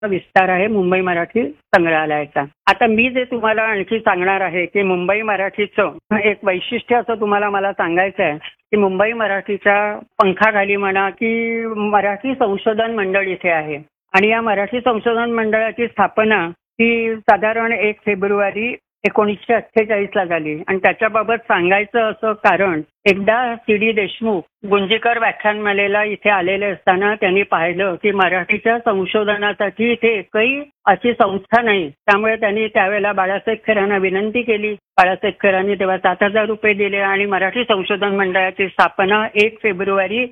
विस्तार आहे मुंबई मराठी संग्रहालयाचा. आता मी जे तुम्हाला आणखी सांगणार आहे की मुंबई मराठीचं एक वैशिष्ट्य असं तुम्हाला मला सांगायचं आहे की मुंबई मराठीच्या पंखाखाली म्हणा की मराठी संशोधन मंडळ इथे आहे आणि या मराठी संशोधन मंडळाची स्थापना ही साधारण 1 फेब्रुवारी 1948 ला झाली आणि त्याच्याबाबत सांगायचं असं कारण एकदा सी.डी. देशमुख गुंजीकर व्याख्यानमालेला इथे आलेले असताना त्यांनी पाहिलं की मराठीच्या संशोधनासाठी इथे एकही अशी संस्था नाही. त्यामुळे त्यांनी त्यावेळेला बाळासाहेब खेरांना विनंती केली. बाळासाहेब खेरांनी तेव्हा 7,000 रुपये दिले आणि मराठी संशोधन मंडळाची स्थापना 1 फेब्रुवारी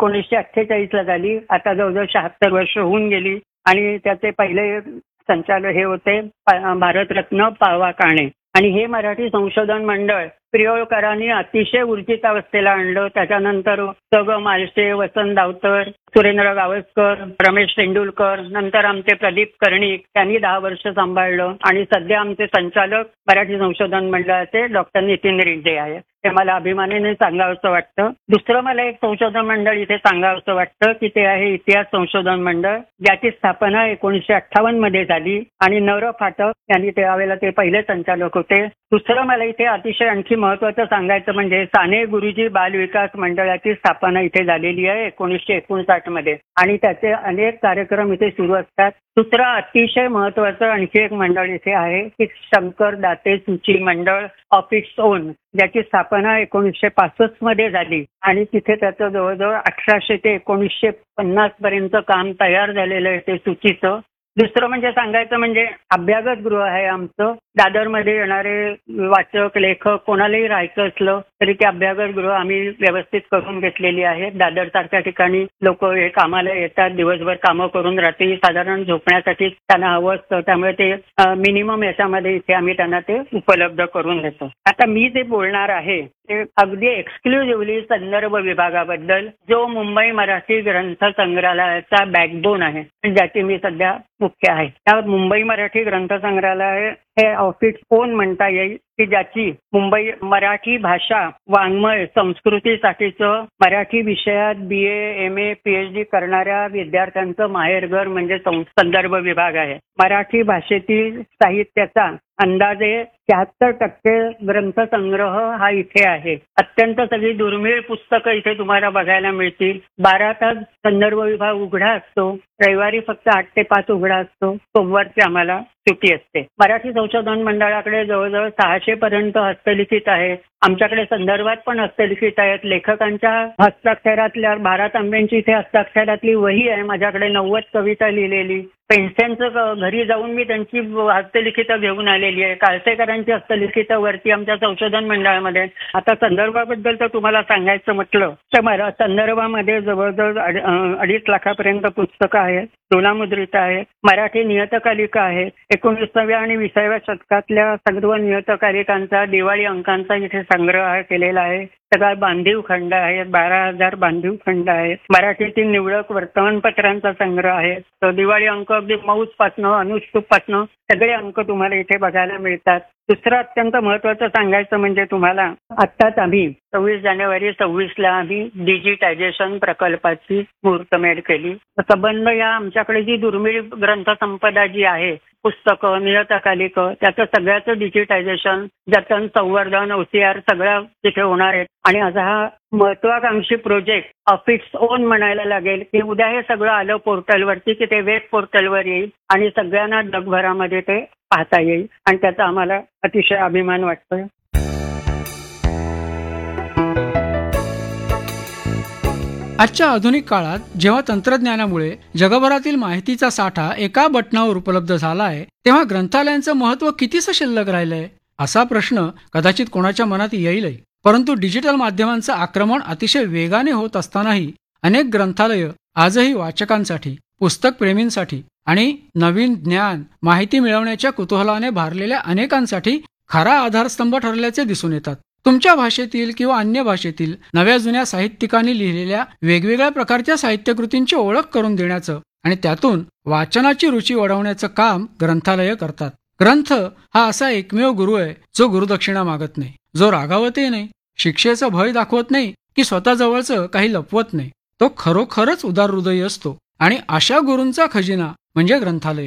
1948 ला झाली. आता जवळजवळ 76 वर्ष होऊन गेली आणि त्याचे पहिले संचालक हे होते भारतरत्न पा.वा. काणे आणि हे मराठी संशोधन मंडळ प्रियोळकरांनी अतिशय ऊर्जितावस्थेला आणलं. त्याच्यानंतर ग मालशे, वसंत दावतर, सुरेंद्र गावस्कर, रमेश तेंडुलकर, नंतर आमचे प्रदीप कर्णिक त्यांनी 10 वर्ष सांभाळलं आणि सध्या आमचे संचालक मराठी संशोधन मंडळाचे डॉक्टर नितीन रिंजे आहे. ते मला अभिमानाने सांगावंसं वाटतं. दुसरं मला एक संशोधन मंडळ इथे सांगावंसं वाटतं की ते आहे इतिहास संशोधन मंडळ, ज्याची स्थापना 1958 मध्ये झाली आणि नर फाटक यांनी त्यावेळेला ते पहिले संचालक होते. दुसरं मला इथे अतिशय आणखी महत्वाचं सांगायचं म्हणजे साने गुरुजी बाल विकास मंडळाची स्थापना इथे झालेली आहे 1959 मध्ये आणि त्याचे अनेक कार्यक्रम इथे सुरू असतात. दुसरं अतिशय महत्वाचं आणखी एक मंडळ इथे आहे की शंकर दाते सूची मंडळ ऑफ इट्स ओन, ज्याची स्थापना 1965 मध्ये झाली आणि तिथे त्याचं जवळजवळ 1800 ते 1950 पर्यंत काम तयार झालेलं आहे ते सूचीचं. दुसरं म्हणजे सांगायचं म्हणजे अभ्यागत गृह आहे आमचं. दादरमध्ये येणारे वाचक लेखक कोणालाही राहायचं असलं तरी ते अभ्यागत गृह आम्ही व्यवस्थित करून घेतलेली आहेत. दादर सारख्या ठिकाणी लोक हे कामाला येतात, दिवसभर कामं करून रात्री साधारण झोपण्यासाठी त्यांना हवं असतं, त्यामुळे ते मिनिमम याच्यामध्ये इथे आम्ही त्यांना ते उपलब्ध करून देतो. आता मी जे बोलणार आहे ते अगदी एक्सक्लुझिव्हली संदर्भ विभागाबद्दल, जो मुंबई मराठी ग्रंथ संग्रहालयाचा बॅकबोन आहे, ज्याची मी सध्या मुख्य आहे. त्या मुंबई मराठी ग्रंथ संग्रहालय हे ऑफ इट्स ओन म्हणता येईल की ज्याची मुंबई मराठी भाषा वाङ्मय संस्कृतीसाठीचं मराठी विषयात BA, MA, PhD करणाऱ्या विद्यार्थ्यांचं माहेरघर म्हणजे संदर्भ विभाग आहे. मराठी भाषेतील साहित्याचा अंदाजे 76% ग्रंथसंग्रह हा इथे आहे. अत्यंत सगळी दुर्मिळ पुस्तकं इथे तुम्हाला बघायला मिळतील. 12 तास संदर्भ विभाग उघडा असतो. रविवारी फक्त 8 ते 5 उघडा असतो. सोमवारची आम्हाला सुट्टी असते. मराठी संशोधन मंडळाकडे जवळजवळ 600 पर्यंत हस्तलिखित आहे. आमच्याकडे संदर्भात पण हस्तलिखित आहेत. लेखकांच्या हस्ताक्षरातल्या भारत आंबेंची इथे हस्ताक्षरातली वही आहे माझ्याकडे, 90 कविता लिहिलेली. पेन्शनचं घरी जाऊन मी त्यांची हस्तलिखितं घेऊन आलेली आहे. काळसेकरांची हस्तलिखितं वरती आमच्या संशोधन मंडळामध्ये. आता संदर्भाबद्दल तर तुम्हाला सांगायचं म्हटलं तर संदर्भामध्ये जवळजवळ 2.5 लाखापर्यंत पुस्तकं आहेत, दोलामुद्रित आहेत. मराठी नियतकालिका आहेत. 19व्या आणि 20व्या शतकातल्या सर्व नियतकालिकांचा दिवाळी अंकांचा इथे संग्रह केलेला आहे. सगळा बांधीव खंड आहेत, 12,000 बांधीव खंड आहेत. मराठीतील निवडक वर्तमानपत्रांचा संग्रह आहे. तर दिवाळी अंक अगदी मौजपासनं अनुष्टुपपासनं सगळे अंक तुम्हाला इथे बघायला मिळतात. दुसरं अत्यंत महत्वाचं सांगायचं म्हणजे तुम्हाला आत्ताच आम्ही 26 जानेवारी 26ला आम्ही डिजिटायझेशन प्रकल्पाची मुहूर्तमेढ केली. संबंध या आमच्याकडे जी दुर्मिळ ग्रंथसंपदा जी आहे, पुस्तकं, नियतकालिकं, त्याचं सगळ्याचं डिजिटायझेशन, जतन, संवर्धन, OCR सगळं तिथे होणार आहे. आणि असा हा महत्वाकांक्षी प्रोजेक्ट ऑफ इट्स ओन म्हणायला लागेल की उद्या हे सगळं आलं पोर्टलवरती की ते वेब पोर्टलवर येईल आणि सगळ्यांना जगभरामध्ये ते पाहता येईल आणि त्याचा आम्हाला अतिशय अभिमान वाटतोय. आजच्या आधुनिक काळात जेव्हा तंत्रज्ञानामुळे जगभरातील माहितीचा साठा एका बटनावर उपलब्ध झाला आहे, तेव्हा ग्रंथालयांचं महत्त्व कितीसं शिल्लक राहिलंय असा प्रश्न कदाचित कोणाच्या मनात येईलही. परंतु डिजिटल माध्यमांचं आक्रमण अतिशय वेगाने होत असतानाही अनेक ग्रंथालय आजही वाचकांसाठी, पुस्तक प्रेमींसाठी आणि नवीन ज्ञान, माहिती मिळवण्याच्या कुतूहलाने भारलेल्या अनेकांसाठी खरा आधारस्तंभ ठरल्याचे दिसून येतात. तुमच्या भाषेतील किंवा अन्य भाषेतील नव्या जुन्या साहित्यिकांनी लिहिलेल्या वेगवेगळ्या प्रकारच्या साहित्यकृतींची ओळख करून देण्याचं आणि त्यातून वाचनाची रुची वाढवण्याचं काम ग्रंथालय करतात. ग्रंथ हा असा एकमेव गुरु आहे जो गुरुदक्षिणा मागत नाही, जो रागावतही नाही, शिक्षेचं भय दाखवत नाही की स्वतः जवळचं काही लपवत नाही. तो खरोखरच उदार हृदयी असतो आणि अशा गुरूंचा खजिना म्हणजे ग्रंथालय.